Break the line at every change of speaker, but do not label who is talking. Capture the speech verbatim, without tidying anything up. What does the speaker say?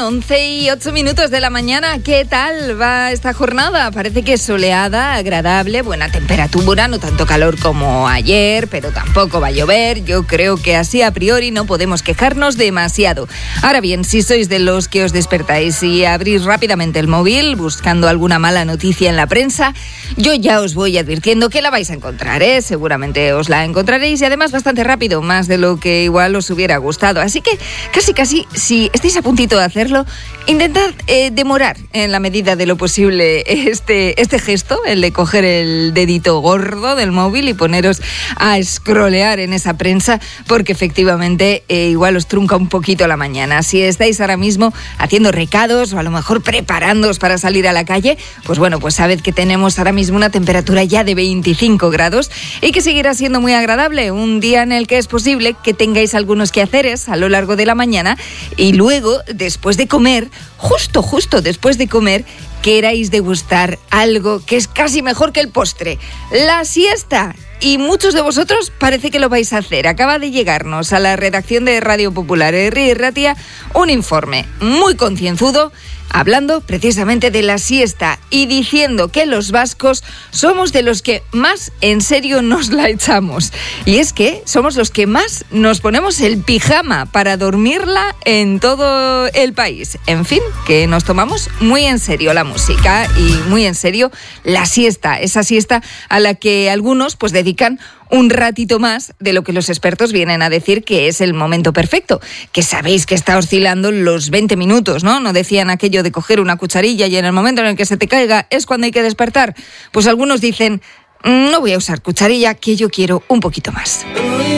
once y ocho minutos de la mañana. ¿Qué tal va esta jornada? Parece que es soleada, agradable, buena temperatura, no tanto calor como ayer, pero tampoco va a llover. Yo creo que así a priori no podemos quejarnos demasiado. Ahora bien, si sois de los que os despertáis y abrís rápidamente el móvil buscando alguna mala noticia en la prensa, yo ya os voy advirtiendo que la vais a encontrar, ¿eh? Seguramente os la encontraréis y además bastante rápido, más de lo que igual os hubiera gustado. Así que casi casi, si estáis a puntito de hacerlo, intentad eh, demorar en la medida de lo posible este, este gesto, el de coger el dedito gordo del móvil y poneros a scrollear en esa prensa, porque efectivamente eh, igual os trunca un poquito la mañana. Si estáis ahora mismo haciendo recados o a lo mejor preparándoos para salir a la calle, pues bueno, pues sabed que tenemos ahora mismo una temperatura ya de veinticinco grados y que seguirá siendo muy agradable, un día en el que es posible que tengáis algunos quehaceres a lo largo de la mañana y luego, después de comer, justo, justo después de comer, queráis degustar algo que es casi mejor que el postre, la siesta. Y muchos de vosotros parece que lo vais a hacer. Acaba de llegarnos a la redacción de Radio Popular Herri y Ratia un informe muy concienzudo hablando precisamente de la siesta y diciendo que los vascos somos de los que más en serio nos la echamos. Y es que somos los que más nos ponemos el pijama para dormirla en todo el país. En fin, que nos tomamos muy en serio la música y muy en serio la siesta, esa siesta a la que algunos pues dedican un ratito más de lo que los expertos vienen a decir que es el momento perfecto, que sabéis que está oscilando los veinte minutos, ¿no? ¿No decían aquello de coger una cucharilla y en el momento en el que se te caiga es cuando hay que despertar? Pues algunos dicen, no voy a usar cucharilla, que yo quiero un poquito más.